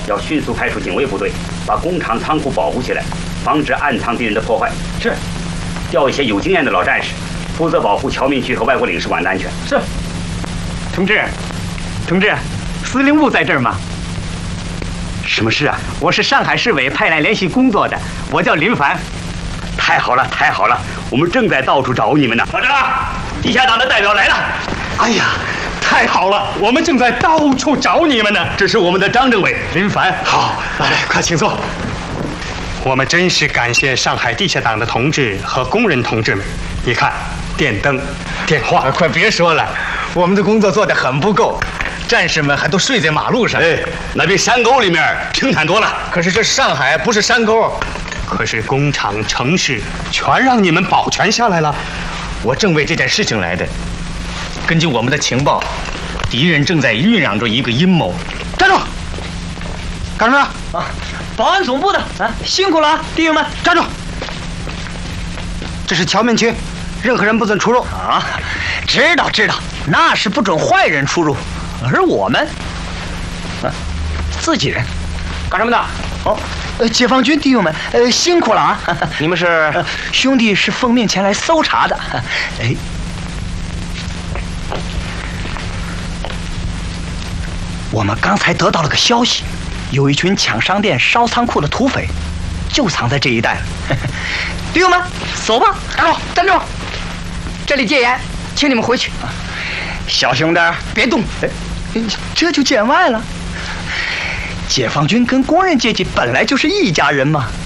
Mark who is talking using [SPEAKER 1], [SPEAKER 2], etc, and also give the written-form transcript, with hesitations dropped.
[SPEAKER 1] 要迅速派出警卫部队，把工厂仓库保护起来，防止暗藏敌人的破坏。
[SPEAKER 2] 是。
[SPEAKER 1] 调一些有经验的老战士，负责保护侨民区和外国领事馆的安全。
[SPEAKER 2] 是。同志，司令部在这儿吗？
[SPEAKER 1] 什么事啊？
[SPEAKER 2] 我是上海市委派来联系工作的，我叫林凡。
[SPEAKER 1] 太好了，我们正在到处找你们呢。老张，地下党的代表来了。
[SPEAKER 3] 哎呀，太好了，我们正在到处找你们呢。
[SPEAKER 1] 这是我们的张政委，
[SPEAKER 3] 林凡。好，来，快请坐。我们真是感谢上海地下党的同志和工人同志们。你看，电灯、电话，
[SPEAKER 4] 快别说了，我们的工作做得很不够，战士们还都睡在马路上。
[SPEAKER 1] 哎，那比山沟里面平坦多了。
[SPEAKER 4] 可是这上海不是山沟，
[SPEAKER 3] 可是工厂、城市全让你们保全下来了。
[SPEAKER 4] 我正为这件事情来的。根据我们的情报，敌人正在酝酿着一个阴谋。
[SPEAKER 2] 站住！干什么啊？保安总部的啊，辛苦了啊，弟兄们，站住！
[SPEAKER 5] 这是侨民区，任何人不准出入
[SPEAKER 2] 啊！知道，那是不准坏人出入，而我们，自己人，干什么的？哦，解放军弟兄们，辛苦了啊！
[SPEAKER 5] 你们是
[SPEAKER 2] 兄弟是奉命前来搜查的。哎，我们刚才得到了个消息，有一群抢商店、烧仓库的土匪，就藏在这一带了。弟兄们，走吧！站住！这里戒严，请你们回去。小兄弟，别动！这就见外了。解放军跟工人阶级本来就是一家人嘛，